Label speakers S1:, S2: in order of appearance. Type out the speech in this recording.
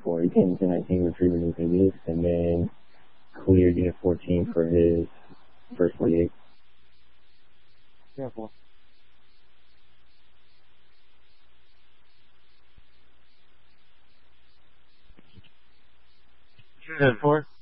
S1: 4. He came to 19 retrieving with his, and then cleared unit 14 for his first 48.
S2: Yeah, 4.
S3: Unit 4.